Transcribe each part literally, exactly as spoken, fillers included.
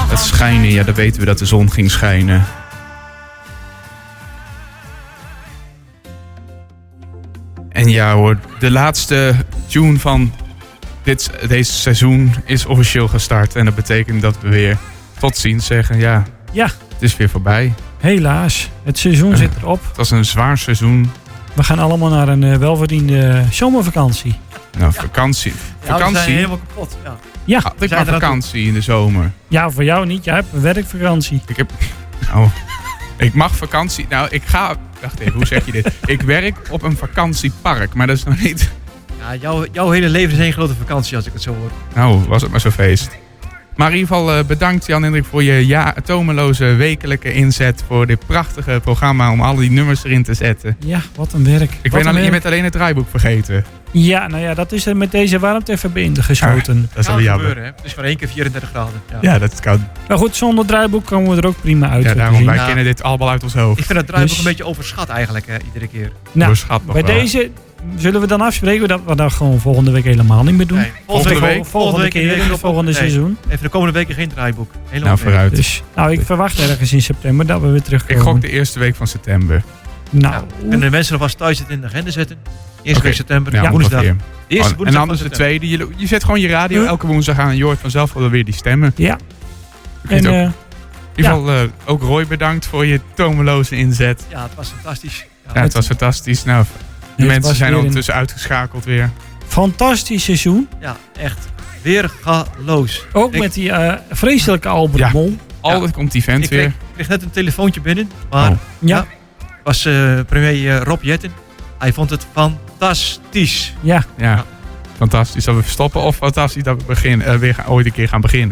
Het schijnen, ja, dan weten we dat de zon ging schijnen. En ja hoor, de laatste tune van dit, deze seizoen is officieel gestart. En dat betekent dat we weer tot ziens zeggen. Ja, Ja, het is weer voorbij. helaas. Het seizoen zit erop. Het was een zwaar seizoen. We gaan allemaal naar een uh, welverdiende zomervakantie. Nou, vakantie. Ja, we zijn Vakantie? helemaal kapot. Ja. Ja, Ah, ik zijn heb er vakantie in de zomer. ja, voor jou niet. Jij hebt een werkvakantie. Ik heb... Oh, ik mag vakantie... Nou, ik ga... Wacht even, hoe zeg je dit? Ik werk op een vakantiepark, maar dat is nog niet... Ja, jouw, jouw hele leven is één grote vakantie als ik het zo hoor. Nou, was het maar zo'n feest. Maar in ieder geval uh, bedankt Jan-Hendrik voor je ja, tomeloze wekelijke inzet. Voor dit prachtige programma om al die nummers erin te zetten. Ja, wat een werk. Ik Wat ben een alleen, je werk. bent alleen het draaiboek vergeten. Ja, nou ja, dat is er met deze warmte even binnen geschoten. Dat is wel Kan jammer. gebeuren, hè? Het is maar één keer vierendertig graden. Ja. Ja, dat kan. Maar goed, zonder draaiboek komen we er ook prima uit. Ja, zo te daarom, zien. wij Ja. kennen dit allemaal uit ons hoofd. Ik vind het draaiboek Dus- een beetje overschat eigenlijk, hè, iedere keer. Nou, Overschat nog bij wel. deze zullen we dan afspreken dat we dat gewoon volgende week helemaal niet meer doen. Nee, Volgende week? Volgende week keer in het erop. volgende Nee, seizoen. Even de komende weken geen draaiboek. Helemaal Nou, mee. vooruit. Dus, nou, ik verwacht ergens in september dat we weer Ik terugkomen. gok de eerste week van september. Nou, Ja. En de mensen alvast thuis het in de agenda zetten. Eerste Oké. week september, Ja, woensdag. ongeveer. De eerste Oh, en woensdag anders van de september. tweede. Je, je zet gewoon je radio Ja. elke woensdag aan en je hoort vanzelf wel weer die stemmen. ja. Je kunt En, ook- eh, in ieder geval uh, ook Roy bedankt voor je tomeloze inzet. Ja, het was fantastisch. Ja, Ja, het was fantastisch. Nou, de het mensen was zijn weer een ondertussen uitgeschakeld weer. fantastisch seizoen. ja, echt weergaloos. Ook Ik- met die eh, vreselijke Albert Ja. Mol. Altijd komt die vent Ik weer. kreeg, ik kreeg net een telefoontje binnen, maar Oh. Ja, Ja. was eh, premier eh, Rob Jetten. Hij vond het fantastisch. ja. Ja, fantastisch dat we stoppen of fantastisch dat we begin, uh, weer gaan, ooit een keer gaan beginnen.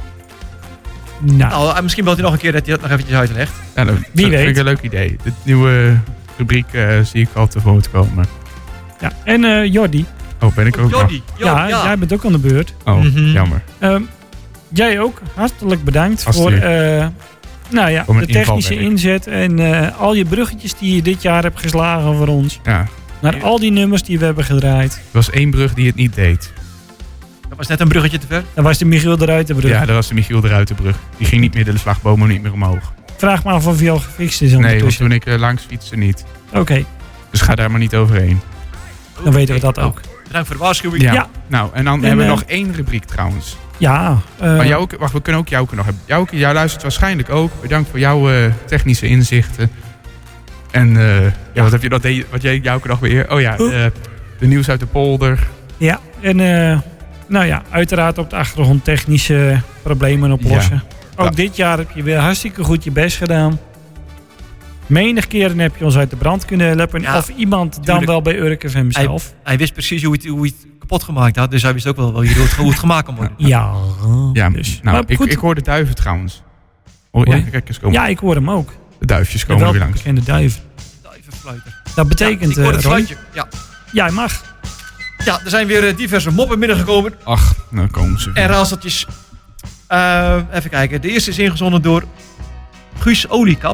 Nou, Nou, eh, misschien wilt hij nog een keer dat hij dat nog eventjes uitlegt. Ja, dat Wie vind weet. ik een leuk idee. Dit nieuwe rubriek uh, zie ik al tevoort komen. ja. En eh Jordi. Oh, ben ik ook nog? Jordi, Jo, Ja, ja. jij bent ook aan de beurt. Oh, Mhm. jammer. Ehm, jij ook. Hartelijk bedankt voor Alsjeblieft. eh, nou ja, Voor mijn de technische invalwerk. inzet. En eh, al je bruggetjes die je dit jaar hebt geslagen voor ons. Ja, Naar Ja. al die nummers die we hebben gedraaid. er was één brug die het niet deed. Dat was net een bruggetje te ver. Dat was de Michiel de Ruitenbrug. Ja, dat was de Michiel de Ruitenbrug. Die ging niet meer de slagbomen niet meer omhoog. Vraag maar af of hij al gefixt is Nee, want ondertussen. toen ik uh, langs fietste niet. Oké, Dus ga daar maar niet overheen. dan weten we dat ook. Bedankt voor de waarschuwing. Ja. Ja. Nou, en dan En, hebben we eh, nog één rubriek trouwens. Ja, eh, Maar Jouke, wacht, we kunnen ook Jouke nog hebben. Jouke, jij luistert waarschijnlijk ook. Bedankt voor jouw eh, technische inzichten. En eh, ja, wat heb je dat deed, wat jij Jouke nog weer? Oh ja, Oeh. eh, de nieuws uit de polder. ja. En eh, nou ja, uiteraard op de achtergrond technische problemen oplossen. Ook Ja. dit jaar heb je weer hartstikke goed je best gedaan. Menig keren heb je ons uit de brand kunnen helpen. Ja, of iemand dan tuurlijk. wel bij Urk F M zelf. Hij wist precies hoe hij het, hoe hij het kapot gemaakt had. Dus hij wist ook wel hoe het, hoe het gemaakt kon worden. Ja, Ja, dus. nou, Maar ik, goed. ik hoor de duiven trouwens. Oh, ja, Hoor je? kijk eens komen. Ja, ik hoor hem ook. De duifjes De komen er weer langs. welbekende duiven. Duivenfluiter. Dat betekent, ja, ik hoor eh, het Roy, fluitje. Ja. ja, hij mag. ja, er zijn weer eh, diverse moppen binnengekomen. Ach, nou komen ze weer. En raadseltjes. Uh, even kijken. De eerste is ingezonden door Guus Oliekap.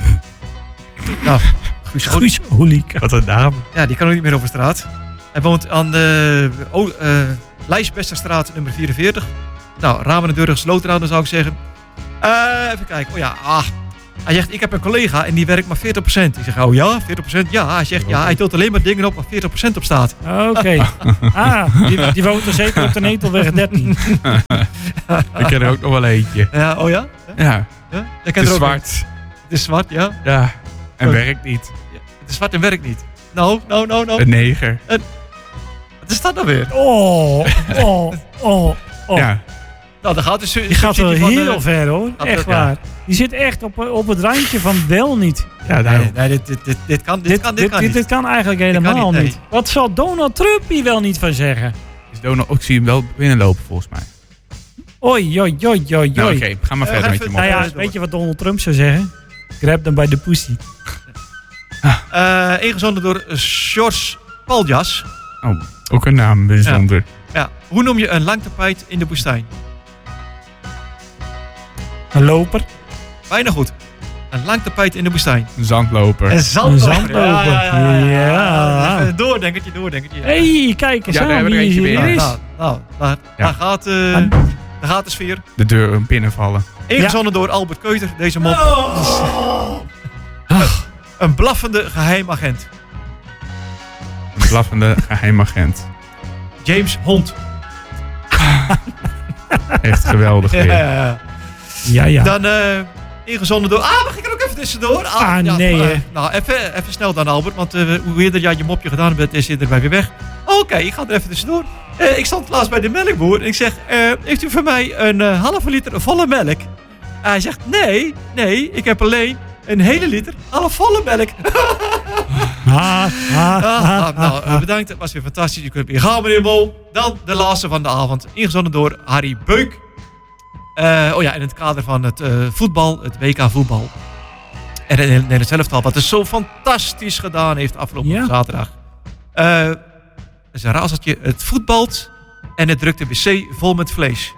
Nou, Guus Oliekap. Guus Oliek. Wat een naam. Ja, die kan ook niet meer over straat. Hij woont aan de oh, uh, Lijsbesterstraat nummer vierenveertig. Nou, ramen en deuren gesloten houden zou ik zeggen. Uh, even kijken. Oh ja, ah. Hij zegt, ik heb een collega en die werkt maar veertig procent. Ik zeg, oh ja, veertig procent? Ja, hij zegt, ja, hij tilt alleen maar dingen op waar veertig procent op staat. Oké. Ah, die, die woont er zeker op de Netelweg dertien. Ik ken er ook nog wel eentje. Ja, oh ja? Ja, ja? Jij het kent is er ook zwart. een. Het is zwart, ja. Ja, en Oh. werkt niet. Het is zwart en werkt niet. Nou, nou, nou, nou. Een neger. Wat is dat nou weer? Oh, oh, oh, oh. Ja, Nou, dan gaat dus... Die gaat wel heel ver hoor. dat Echt ook, ja. waar. Die zit echt op, op het randje van wel niet. ja daarom. Nee, nee dit, dit, dit, dit kan, dit, Dit, kan, dit, dit, kan dit, niet. dit kan eigenlijk kan helemaal niet, niet, nee. Wat zal Donald Trump hier wel niet van zeggen? Is Donald, ik zie hem wel binnenlopen volgens mij. Oei, oei, oei, oei, Nou oei. oké, ga maar Eh, verder ga met je even- mop. Nou ja, door. weet je wat Donald Trump zou zeggen? Grab them bij de pussy. Uh, ingezonden door George Paljas. Oh, ook een naam bijzonder. Ja. Hoe noem je een lang tapijt in de woestijn? Een loper. Bijna goed. Een lang tapijt in de woestijn. Een zandloper. Een zandloper. Een zandloper. Ja, ja, ja, ja, ja. Ja. Even doordenkertje, doordenkertje. Ja. Hé, hey, kijk eens Ja, daar aan hebben we wie er eentje hier weer. is. Nou, nou, daar, Ja. daar gaat... Uh, Aan- Daar gaat de sfeer. de deur binnenvallen. Ingezonden door Albert Keuter, deze mop. Oh. Een blaffende geheimagent. Een blaffende geheimagent. James Hond. Echt geweldig weer. Ja. Ja, ja. Dan uh, ingezonden door... Ah, mag ik er ook even tussendoor? Ah, Ah, ja, nee, uh, hè. Nou, even, even snel dan, Albert. Want uh, hoe eerder jij je mopje gedaan bent, is je erbij weer weg. Oké, okay, ik ga er even tussendoor. Uh, ik stond laatst bij de melkboer en ik zeg... Uh, heeft u voor mij een uh, halve liter volle melk? Hij zegt, nee, nee, ik heb alleen een hele liter half volle melk. Ah, ah, Ah, ah, nou, ah. bedankt. Het was weer fantastisch. Je kunt weer gaan, meneer Mol. Dan de laatste van de avond. Ingezonden door Harry Beuk. Uh, oh ja, in het kader van het uh, voetbal, het W K voetbal. En in Nederland zelftal, wat het zo fantastisch gedaan heeft afgelopen Ja. zaterdag. Uh, dat is een razeltje. Het voetbalt en het drukt de wc vol met vlees.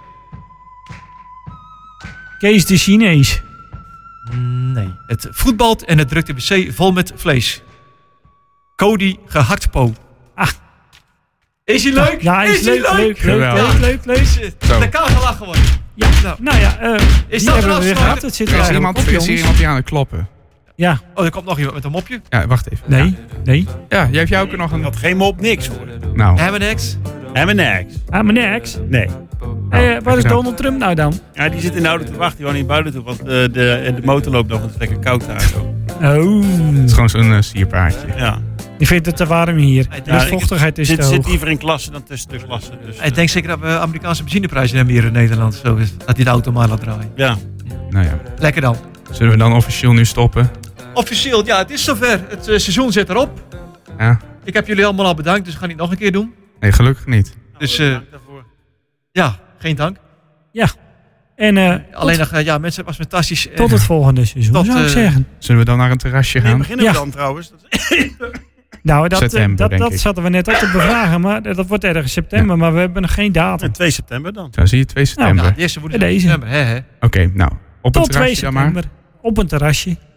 Kees de Chinees. Nee. Het voetbalt en het drukt de wc vol met vlees. Cody gehaktpo. Ah. Is hij leuk? Ja, is, hij leuk, leuk, leuk, Geweldig. leuk, leuk, leuk. Zo. Dat kan gelachen worden. Ja, Nou. nou ja, uh, Is die dat hebben we er weer afsluiten? gehad. Het zit Er er is, eigenlijk iemand, op, er is hier jongens. iemand die aan het kloppen. Ja, Oh, er komt nog iemand met een mopje. Ja, wacht even. nee, nee. Ja, jij hebt jou ook nog Ik een... had geen mop, niks hoor. Nou, Hebben we niks? En mijn ex. Ah, meneer X. Nee. Eh, waar is gedaan. Donald Trump nou dan? Ja, die zit in de auto te wachten. Die wou niet buiten toe, want uh, de, de motor loopt nog. Het is lekker koud daar zo. Oh, het is gewoon zo'n uh, sierpaardje. Ja. je vindt het te warm hier. Ja, De luchtvochtigheid is Zit, te zit hoog. liever in klasse dan tussen de klassen. Dus, Ik denk zeker dat we Amerikaanse benzineprijzen hebben hier in Nederland. Zo is, dat hij de auto maar laat draaien. ja. Nou ja, Lekker dan. zullen we dan officieel nu stoppen? Officieel, ja, het is zover. Het uh, seizoen zit erop. Ja? Ik heb jullie allemaal al bedankt, dus ik ga niet nog een keer doen. Nee, gelukkig niet. Dus uh, Dank daarvoor. ja, geen dank. Ja. En uh, Alleen tot, nog, uh, ja, mensen, het was fantastisch. tot het volgende seizoen, tot, zou ik eh, zeggen. Zullen we dan naar een terrasje Wanneer gaan? beginnen Ja. we dan trouwens? Dat is- Nou, dat, eh, september, dat, denk dat ik. zaten we net op te bevragen, maar dat wordt ergens september, maar we hebben nog geen datum. twee september dan. Zo, zie je, twee september. Ja, de eerste woensdag Deze. december, hè, hè. Oké, nou, op Tot het twee terrasje dan maar. september, op een terrasje.